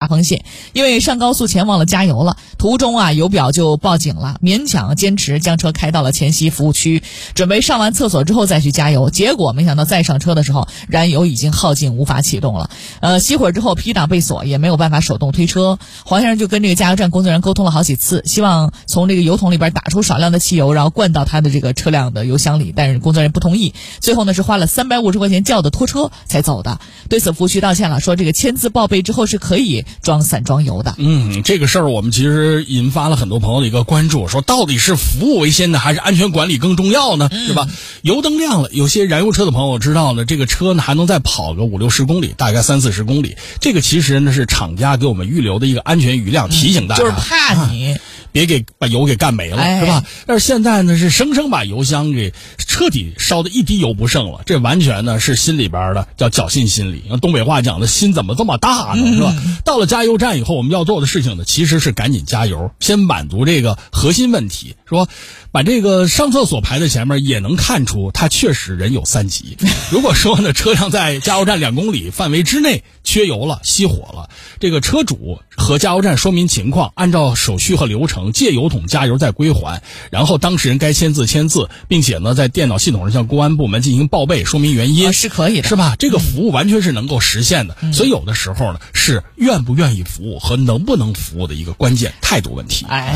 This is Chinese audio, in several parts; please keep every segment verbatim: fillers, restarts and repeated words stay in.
蓬县，因为上高速前忘了加油了，途中啊油表就报警了，勉强坚持将车开到了前溪服务区，准备上完厕所之后再去加油，结果没想到再上车的时候燃油已经耗尽，无法启动了。呃，熄火之后 P 档被锁，也没有办法手动推车。黄先生就跟这个加油站工作人员沟通了好几次，希望从这个油桶里边打出少量的汽油，然后灌到他的这个车辆的油箱里，但是工作人员不同意，最后呢是花了三百五十块钱叫的拖车才走的。对此服务区道歉了，说这个签字报备之后是可以装散装油的。 嗯，这个事儿我们其实引发了很多朋友的一个关注，说到底是服务为先呢，还是安全管理更重要呢？是吧？油灯亮了，有些燃油车的朋友知道呢，这个车呢还能再跑个五六十公里，大概三四十公里。这个其实呢是厂家给我们预留的一个安全余量，提醒大家， 就是怕你、啊、 别给把油给干没了， 哎、 是吧？但是现在呢是生生把油箱给彻底烧的一滴油不剩了，这完全呢是心里边的叫侥幸心理。东北话讲的心怎么这么大呢？是吧？嗯、到了加油站以后，我们要做的事情呢，其实是赶紧加油，先满足这个核心问题，说把这个上厕所排在前面，也能看出他确实人有三急。如果说呢，车辆在加油站两公里范围之内缺油了、熄火了，这个车主和加油站说明情况，按照手续和流程借油桶加油再归还，然后当事人该签字签字，并且呢在电脑系统上向公安部门进行报备，说明原因、 啊、是可以的， 是吧？这个服务完全是能够实现的。嗯、所以有的时候呢，是愿不愿意服务和能不能服务的一个关键态度问题。 哎。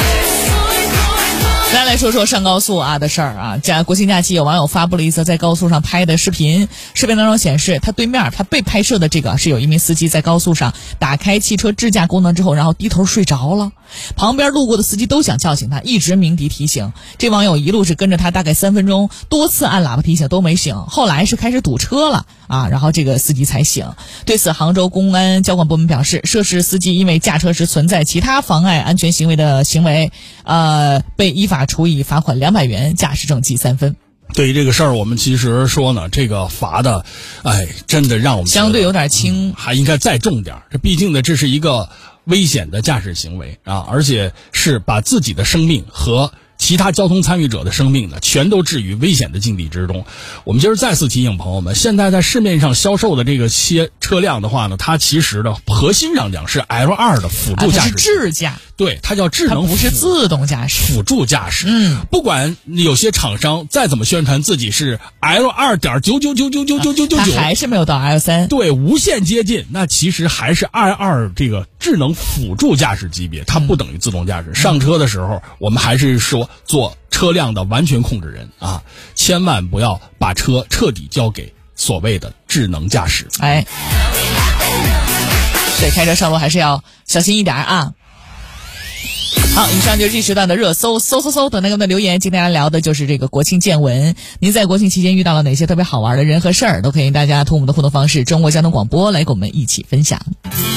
再来说说上高速啊的事儿啊，假国庆假期有网友发布了一则在高速上拍的视频，视频当中显示他对面他被拍摄的这个是有一名司机在高速上打开汽车支架功能之后，然后低头睡着了，旁边路过的司机都想叫醒他，一直鸣笛提醒，这网友一路是跟着他大概三分钟，多次按喇叭提醒都没醒，后来是开始堵车了啊，然后这个司机才醒。对此杭州公安交管部门表示，涉事司机因为驾车时存在其他妨碍安全行为的行为，呃，被依法处以罚款两百元，驾驶证记三分。 对于这个事儿，我们其实说呢，这个罚的，哎，真的让我们相对有点轻、嗯， 还应该再重点。这毕竟呢，这是一个危险的驾驶行为啊，而且是把自己的生命和其他交通参与者的生命呢，全都置于危险的境地之中。我们今儿再次提醒朋友们，现在在市面上销售的这个些车辆的话呢，它其实的核心上讲是 L 二 的辅助驾驶， 它是智驾， 对，它叫智能， 它不是自动驾驶， 辅助驾驶。 嗯， 不管有些厂商再怎么宣传自己是 L 二点九九九九九九九九九， 还是没有到 L 三， 对，无限接近，那其实还是 L 二 这个智能辅助驾驶级别，它不等于自动驾驶。嗯、上车的时候，我们还是说做车辆的完全控制人啊，千万不要把车彻底交给所谓的智能驾驶。 哎，所以开车上路还是要小心一点啊。好，以上就是这时段的热搜，搜搜搜等待我们的留言。今天来聊的就是这个国庆见闻。您在国庆期间遇到了哪些特别好玩的人和事儿，都可以大家通过我们的互动方式中国交通广播来跟我们一起分享。